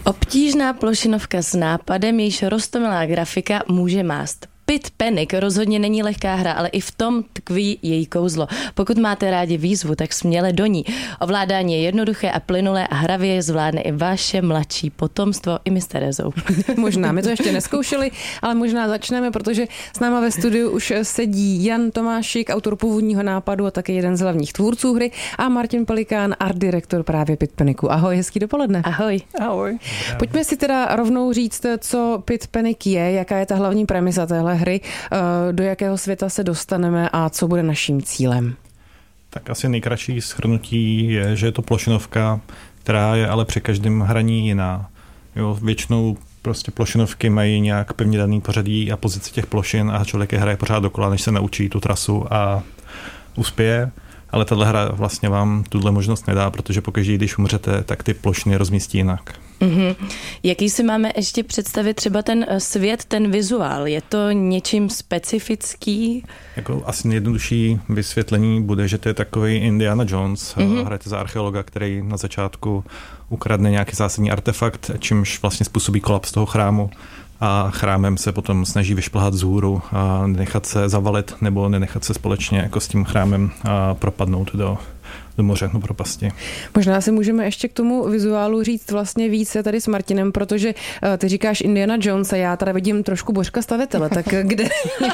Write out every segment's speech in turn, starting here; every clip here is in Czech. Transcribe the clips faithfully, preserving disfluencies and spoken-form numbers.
Obtížná plošinovka s nápadem, jejíž roztomilá grafika může mást. Pit Panic rozhodně není lehká hra, ale i v tom tkví její kouzlo. Pokud máte rádi výzvu, tak směle do ní. Ovládání je jednoduché a plynulé a hravě zvládne i vaše mladší potomstvo, i my s Terezou. Možná, my to ještě neskoušeli, ale možná začneme, protože s náma ve studiu už sedí Jan Tomášik, autor původního nápadu a také jeden z hlavních tvůrců hry, a Martin Pelikán, art direktor právě Pit Panicu. Ahoj, hezký dopoledne. Ahoj. Ahoj. Pojďme si teda rovnou říct, co Pit Panic je, jaká je ta hlavní premisa téhle hry, do jakého světa se dostaneme a co bude naším cílem. Tak asi nejkratší shrnutí je, že je to plošinovka, která je ale při každém hraní jiná. Jo, většinou prostě plošinovky mají nějak pevně daný pořadí a pozici těch plošin a člověk je hraje pořád dokola, než se naučí tu trasu a uspěje. Ale tahle hra vlastně vám tuhle možnost nedá, protože pokaždé, když umřete, tak ty plošiny rozmístí jinak. Mm-hmm. Jaký si máme ještě představit třeba ten svět, ten vizuál? Je to něčím specifický? Jako asi nejjednodušší vysvětlení bude, že to je takový Indiana Jones. Mm-hmm. Hrajete za archeologa, který na začátku ukradne nějaký zásadní artefakt, čímž vlastně způsobí kolaps toho chrámu. A chrámem se potom snaží vyšplhat vzhůru a nenechat se zavalit nebo nenechat se společně jako s tím chrámem propadnout do, do moře, do propasti. Možná si můžeme ještě k tomu vizuálu říct vlastně více tady s Martinem, protože ty říkáš Indiana Jones a já tady vidím trošku Božka stavitele, tak kde,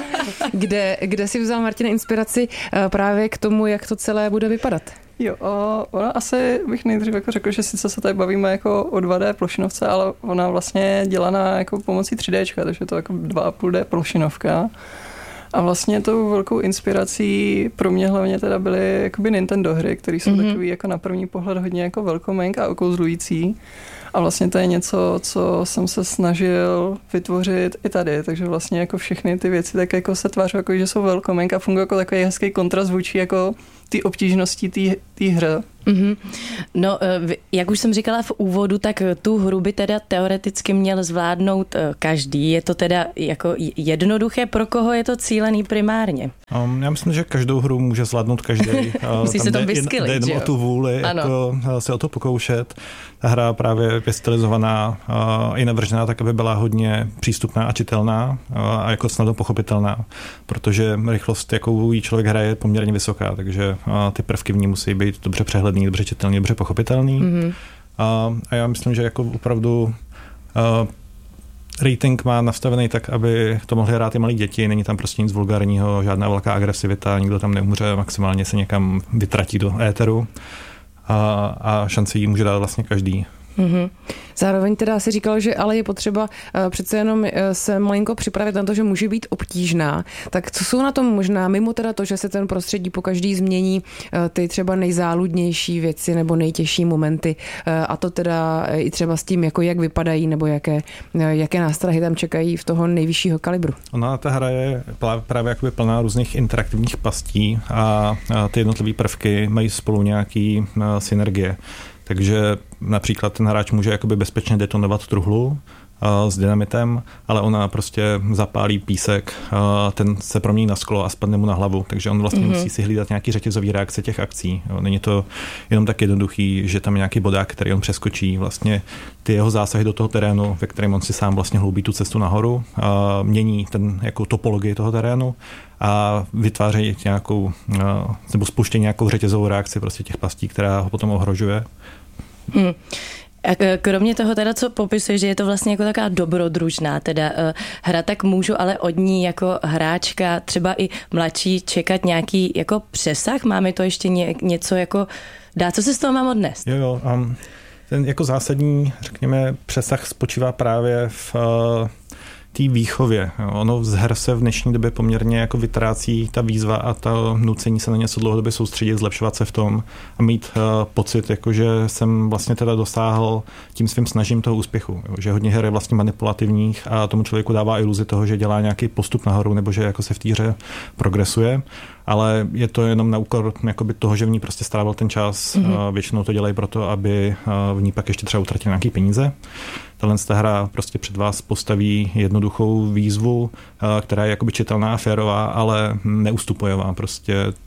kde, kde si vzal, Martin, inspiraci právě k tomu, jak to celé bude vypadat? Jo, ona asi bych nejdřív jako řekl, že sice se tady bavíme jako o dva dé plošinovce, ale ona vlastně je dělaná jako pomocí tři déčka, takže to jako dva a půl dé plošinovka. A vlastně tou velkou inspirací pro mě hlavně teda byly jakoby Nintendo hry, které jsou mm-hmm. takový jako na první pohled hodně jako velkomenk a okouzlující. A vlastně to je něco, co jsem se snažil vytvořit i tady, takže vlastně jako všechny ty věci tak jako se tváří, jako že jsou velkomenk a fungují jako takový hezký kontrast vůči jako ty obtížnosti té hry. Mm-hmm. No, jak už jsem říkala v úvodu, tak tu hru by teda teoreticky měl zvládnout každý. Je to teda jako jednoduché, pro koho je to cílený primárně? Um, já myslím, že každou hru může zvládnout každý. Musí se to vyskylit, jde jenom o tu vůli, jako se o to pokoušet. Ta hra právě je stylizovaná uh, i navržená tak, aby byla hodně přístupná a čitelná uh, a jako snadno pochopitelná, protože rychlost, jakou jí člověk hraje, je poměrně vysoká, takže uh, ty prvky v ní musí být dobře přehledný, dobře čitelný, dobře pochopitelný. Mm-hmm. Uh, a já myslím, že jako opravdu uh, rating má nastavený tak, aby to mohly hrát i malí děti, není tam prostě nic vulgárního, žádná velká agresivita, nikdo tam neumře, maximálně se někam vytratí do éteru a, a šanci jí může dát vlastně každý. Mm-hmm. Zároveň teda si říkal, že ale je potřeba uh, přece jenom uh, se malinko připravit na to, že může být obtížná. Tak co jsou na tom možná, mimo teda to, že se ten prostředí po každý změní, uh, ty třeba nejzáludnější věci nebo nejtěžší momenty, uh, a to teda i třeba s tím, jako jak vypadají nebo jaké, uh, jaké nástrahy tam čekají v toho nejvyššího kalibru. Ona ta hra je právě jakoby plná různých interaktivních pastí a, a ty jednotlivé prvky mají spolu nějaký uh, synergie. Takže například ten hráč může jakoby bezpečně detonovat truhlu uh, s dynamitem, ale ona prostě zapálí písek, uh, ten se promění na sklo a spadne mu na hlavu, takže on vlastně mm-hmm. musí si hlídat nějaký řetězový reakce těch akcí. Jo. Není to jenom tak jednoduchý, že tam je nějaký bodák, který on přeskočí. Vlastně ty jeho zásahy do toho terénu, ve kterém on si sám vlastně hloubí tu cestu nahoru, uh, mění ten jako topologii toho terénu a vytvářejí nějakou, uh, nebo spuštění nějakou řetězovou reakci prostě těch pastí, která ho potom ohrožuje. Hmm. A kromě toho teda, co popisuje, že je to vlastně jako taková dobrodružná teda uh, hra, tak můžu ale od ní jako hráčka, třeba i mladší, čekat nějaký jako přesah? Máme to ještě ně, něco jako dát? Co se z toho mám odnést? Jo, jo. Um, ten jako zásadní, řekněme, přesah spočívá právě v uh, té výchově. Ono z her se v dnešní době poměrně jako vytrácí ta výzva a ta nucení se na něco dlouhodobě soustředit, zlepšovat se v tom a mít uh, pocit, jako že jsem vlastně teda dosáhl tím svým snažím toho úspěchu. Jo? Že hodně her je vlastně manipulativních a tomu člověku dává iluzi toho, že dělá nějaký postup nahoru nebo že jako se v té hře progresuje, ale je to jenom na úkor jakoby toho, že v ní prostě strávil ten čas. Mm-hmm. Uh, většinou to dělají proto, aby uh, v ní pak ještě třeba utratil nějaký peníze. Tahle hra prostě před vás postaví jednoduchou výzvu, která je jakoby čitelná a férová, ale neustupujová. Prostě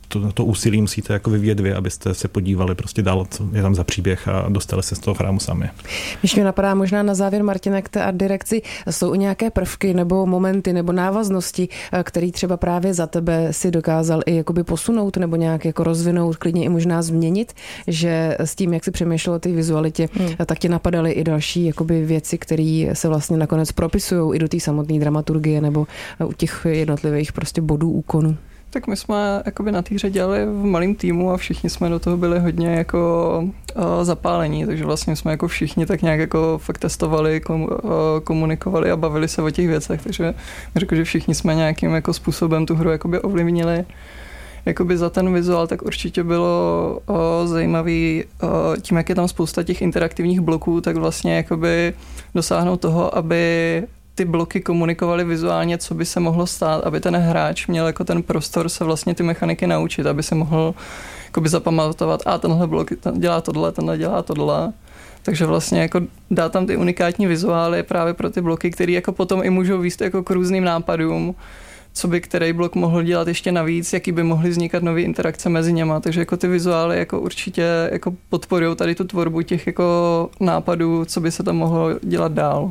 to, to úsilí musíte jako vyvíjet vy, abyste se podívali prostě dál, co je tam za příběh a dostali se z toho chrámu sami. Když mě napadá možná na závěr, Martina, k té art direkci, jsou nějaké prvky nebo momenty nebo návaznosti, které třeba právě za tebe si dokázal i jakoby posunout nebo nějak jako rozvinout, klidně i možná změnit, že s tím, jak si přemýšlel o té vizualitě, hmm. tak ti napadaly i další jakoby věci, které se vlastně nakonec propisují i do té samotné dramaturgie nebo u těch jednotlivých prostě bodů úkonu. Tak my jsme jakoby na té hře dělali v malém týmu a všichni jsme do toho byli hodně jako uh, zapálení, takže vlastně jsme jako všichni tak nějak jako fakt testovali, kom, uh, komunikovali a bavili se o těch věcech, takže řekl, že všichni jsme nějakým jako způsobem tu hru jakoby ovlivnili. Jakoby za ten vizuál tak určitě bylo uh, zajímavý uh, tím, jak je tam spousta těch interaktivních bloků, tak vlastně jakoby dosáhnout toho, aby ty bloky komunikovaly vizuálně, co by se mohlo stát, aby ten hráč měl jako ten prostor se vlastně ty mechaniky naučit, aby se mohl jakoby zapamatovat, a tenhle blok ten dělá tohle, tenhle dělá tohle. Takže vlastně jako dá tam ty unikátní vizuály právě pro ty bloky, které jako potom i můžou vést jako k různým nápadům, co by který blok mohl dělat ještě navíc, jaký by mohly vznikat nové interakce mezi něma. Takže jako ty vizuály jako určitě jako podporují tady tu tvorbu těch jako nápadů, co by se tam mohlo dělat dál.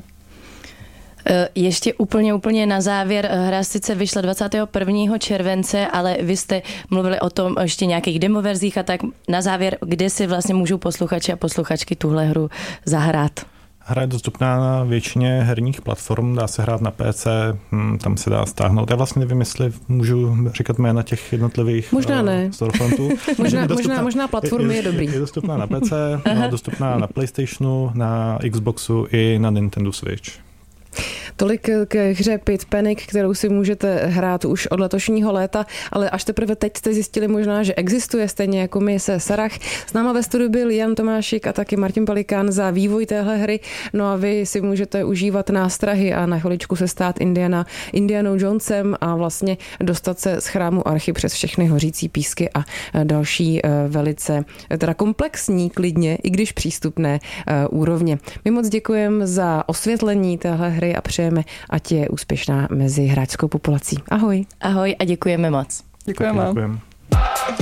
Ještě úplně, úplně na závěr. Hra sice vyšla dvacátého prvního července, ale vy jste mluvili o tom ještě nějakých demoverzích a tak na závěr, kde si vlastně můžou posluchači a posluchačky tuhle hru zahrát? Hra je dostupná na většině herních platform, dá se hrát na P C, tam se dá stáhnout. Já vlastně nevím, jestli můžu říkat jména těch jednotlivých možná ne. storefrontů. možná, možná, možná platformy je, je, je dobrý. Je dostupná na P C, je dostupná na PlayStationu, na Xboxu i na Nintendo Switch. Tolik k hře Pit Panic, kterou si můžete hrát už od letošního léta, ale až teprve teď jste zjistili možná, že existuje, stejně jako my se Sarah. S náma ve studiu byl Jan Tomášik a taky Martin Palikán za vývoj téhle hry. No a vy si můžete užívat nástrahy a na chviličku se stát Indiana, Indianou Jonesem a vlastně dostat se z chrámu Archy přes všechny hořící písky a další velice teda komplexní, klidně, i když přístupné úrovně. My moc děkujeme za osvětlení téhle hry a přejeme, ať je úspěšná mezi hráčskou populací. Ahoj. Ahoj a děkujeme moc. Děkujeme. Děkujeme.